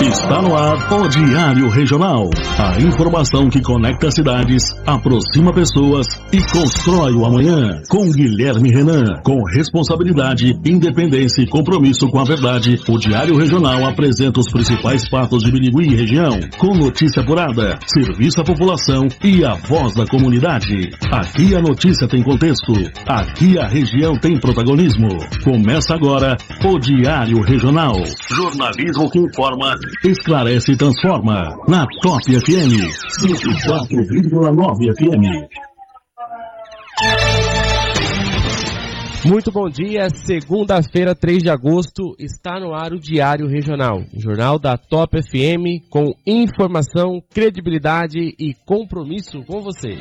Está no ar o Diário Regional. A informação que conecta cidades, aproxima pessoas e constrói o amanhã. Com Guilherme Renan. Com responsabilidade, independência e compromisso com a verdade, o Diário Regional apresenta os principais fatos de Birigui e região. Com notícia apurada, serviço à população e a voz da comunidade. Aqui a notícia tem contexto. Aqui a região tem protagonismo. Começa agora o Diário Regional. Jornalismo que informa, esclarece e transforma. Na Top FM 104,9 FM. Muito bom dia, segunda-feira, 3 de agosto, está no ar o Diário Regional, jornal da Top FM com informação, credibilidade e compromisso com você.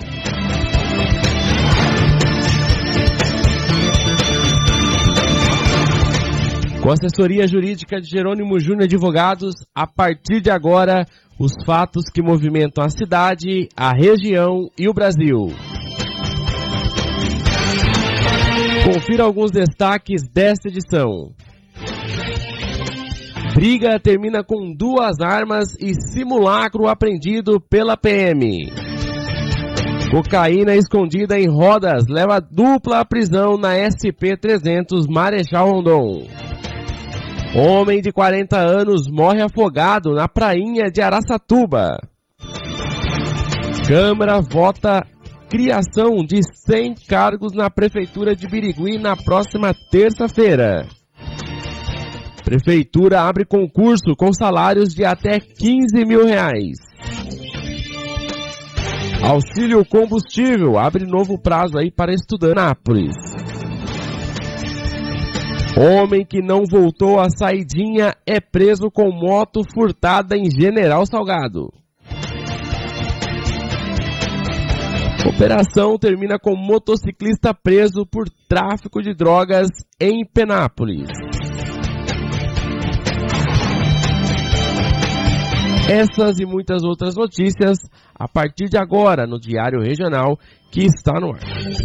Com a assessoria jurídica de Jerônimo Júnior Advogados, a partir de agora, os fatos que movimentam a cidade, a região e o Brasil. Confira alguns destaques desta edição. Briga termina com 2 armas e simulacro apreendido pela PM. Cocaína escondida em rodas leva dupla à prisão na SP-300 Marechal Rondon. Homem de 40 anos morre afogado na prainha de Araçatuba. Câmara vota criação de 100 cargos na Prefeitura de Birigui na próxima terça-feira. Prefeitura abre concurso com salários de até R$15 mil. Auxílio combustível abre novo prazo aí para estudantes em Nápoles. Homem que não voltou à saidinha é preso com moto furtada em General Salgado. Operação termina com motociclista preso por tráfico de drogas em Penápolis. Essas e muitas outras notícias a partir de agora no Diário Regional que está no ar.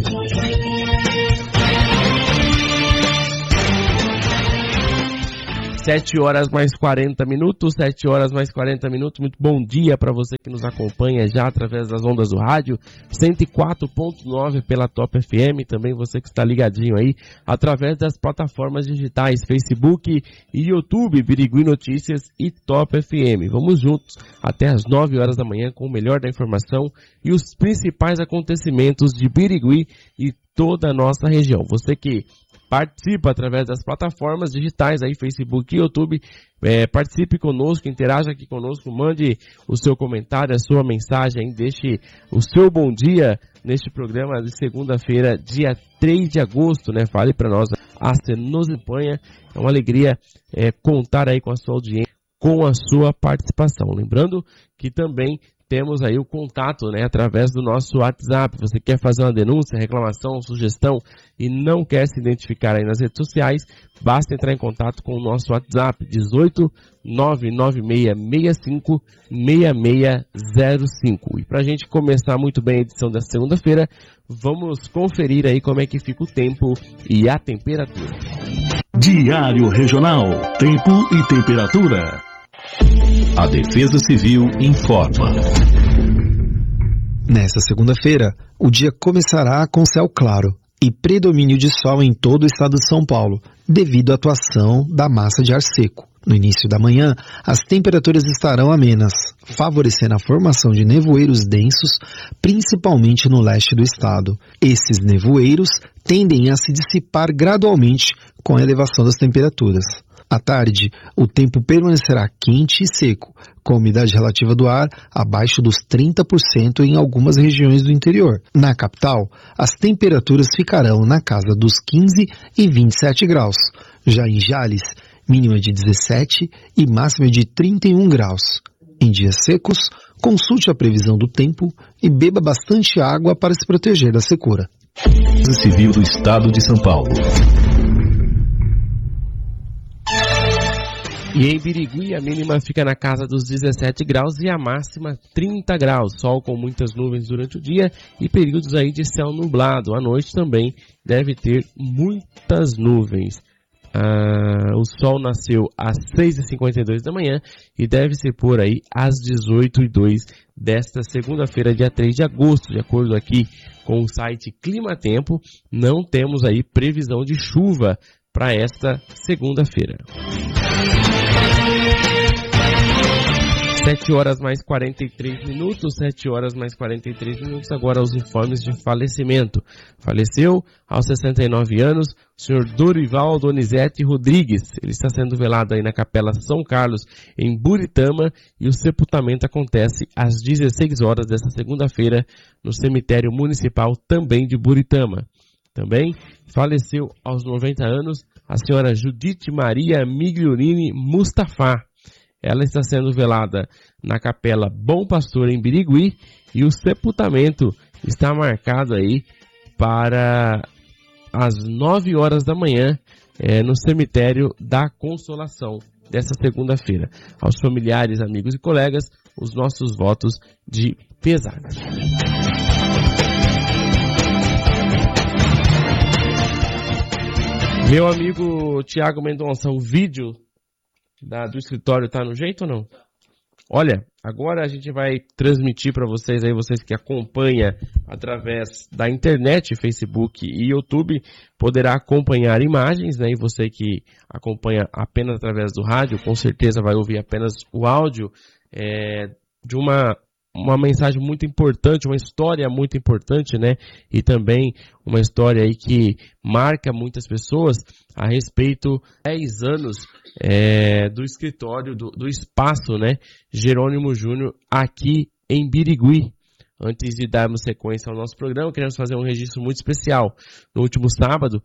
7 horas mais 40 minutos, 7 horas mais 40 minutos, muito bom dia para você que nos acompanha já através das ondas do rádio, 104.9 pela Top FM, também você que está ligadinho aí através das plataformas digitais, Facebook e YouTube, Birigui Notícias e Top FM. Vamos juntos até as 9 horas da manhã com o melhor da informação e os principais acontecimentos de Birigui e toda a nossa região. Você que participa através das plataformas digitais aí, Facebook e YouTube, participe conosco, interaja aqui conosco, mande o seu comentário, a sua mensagem, deixe o seu bom dia neste programa de segunda-feira, dia 3 de agosto, né? Fale para nós, você nos acompanha, é uma alegria contar aí com a sua audiência, com a sua participação. Lembrando que também temos aí o contato, né, através do nosso WhatsApp. Você quer fazer uma denúncia, reclamação, sugestão e não quer se identificar aí nas redes sociais, basta entrar em contato com o nosso WhatsApp, 18 99665 6605. E para a gente começar muito bem a edição da segunda-feira, vamos conferir aí como é que fica o tempo e a temperatura. Diário Regional, tempo e temperatura. A Defesa Civil informa. Nesta segunda-feira, o dia começará com céu claro e predomínio de sol em todo o estado de São Paulo, devido à atuação da massa de ar seco. No início da manhã, as temperaturas estarão amenas, favorecendo a formação de nevoeiros densos, principalmente no leste do estado. Esses nevoeiros tendem a se dissipar gradualmente com a elevação das temperaturas. À tarde, o tempo permanecerá quente e seco, com a umidade relativa do ar abaixo dos 30% em algumas regiões do interior. Na capital, as temperaturas ficarão na casa dos 15 e 27 graus. Já em Jales, mínima de 17 e máxima de 31 graus. Em dias secos, consulte a previsão do tempo e beba bastante água para se proteger da secura. Defesa Civil do Estado de São Paulo. E em Birigui, a mínima fica na casa dos 17 graus e a máxima 30 graus. Sol com muitas nuvens durante o dia e períodos aí de céu nublado. À noite também deve ter muitas nuvens. O sol nasceu às 6h52 da manhã e deve se pôr aí às 18h02 desta segunda-feira, dia 3 de agosto. De acordo aqui com o site Clima Tempo, não temos aí previsão de chuva para esta segunda-feira. 7 horas mais 43 minutos, 7 horas mais 43 minutos, agora os informes de falecimento. Faleceu aos 69 anos o senhor Dorival Donizete Rodrigues. Ele está sendo velado aí na Capela São Carlos, em Buritama, e o sepultamento acontece às 16 horas desta segunda-feira no cemitério municipal também de Buritama. Também faleceu aos 90 anos a senhora Judite Maria Migliorini Mustafa. Ela está sendo velada na Capela Bom Pastor em Birigui e o sepultamento está marcado aí para as 9 horas da manhã no cemitério da Consolação dessa segunda-feira. Aos familiares, amigos e colegas, os nossos votos de pesar. Meu amigo Tiago Mendonça, o vídeo do escritório tá no jeito ou não? Olha, agora a gente vai transmitir para vocês aí, vocês que acompanham através da internet, Facebook e YouTube, poderá acompanhar imagens, né? E você que acompanha apenas através do rádio, com certeza vai ouvir apenas o áudio de uma mensagem muito importante, uma história muito importante, né? E também uma história aí que marca muitas pessoas a respeito de 10 anos do escritório, do espaço, né? Jerônimo Júnior aqui em Birigui. Antes de darmos sequência ao nosso programa, queremos fazer um registro muito especial. No último sábado,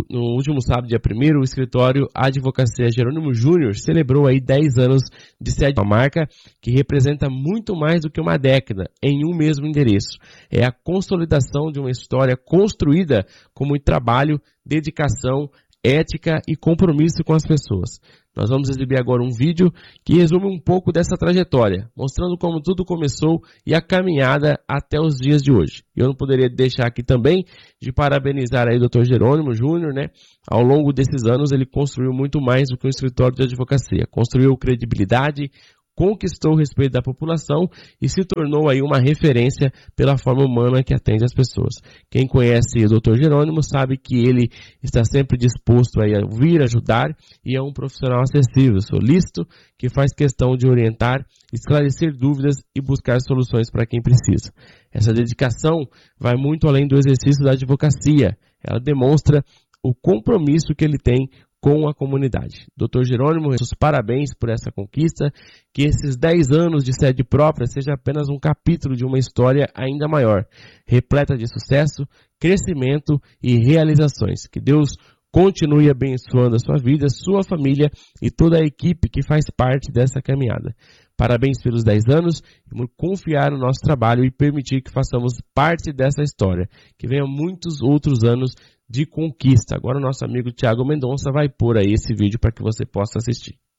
dia 1º, o escritório Advocacia Jerônimo Júnior celebrou aí 10 anos de sede. Uma marca que representa muito mais do que uma década em um mesmo endereço. É a consolidação de uma história construída com muito trabalho, dedicação, ética e compromisso com as pessoas. Nós vamos exibir agora um vídeo que resume um pouco dessa trajetória, mostrando como tudo começou e a caminhada até os dias de hoje. Eu não poderia deixar aqui também de parabenizar aí o Dr. Jerônimo Júnior, né? Ao longo desses anos ele construiu muito mais do que um escritório de advocacia. Construiu credibilidade, conquistou o respeito da população e se tornou aí uma referência pela forma humana que atende as pessoas. Quem conhece o Dr. Jerônimo sabe que ele está sempre disposto a ouvir, ajudar e é um profissional acessível, solícito, que faz questão de orientar, esclarecer dúvidas e buscar soluções para quem precisa. Essa dedicação vai muito além do exercício da advocacia. Ela demonstra o compromisso que ele tem com a comunidade. Dr. Jerônimo, os parabéns por essa conquista, que esses 10 anos de sede própria seja apenas um capítulo de uma história ainda maior, repleta de sucesso, crescimento e realizações. Que Deus continue abençoando a sua vida, sua família e toda a equipe que faz parte dessa caminhada. Parabéns pelos 10 anos e por confiar no nosso trabalho e permitir que façamos parte dessa história. Que venham muitos outros anos de conquista. Agora o nosso amigo Tiago Mendonça vai pôr aí esse vídeo para que você possa assistir.